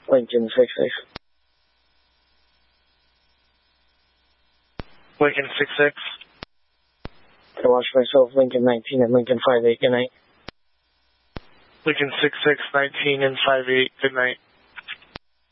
Lincoln 66. Lincoln 66. I watch myself, Lincoln 19 and Lincoln 58. Good night. Lincoln 66, 19 and 58. Good night.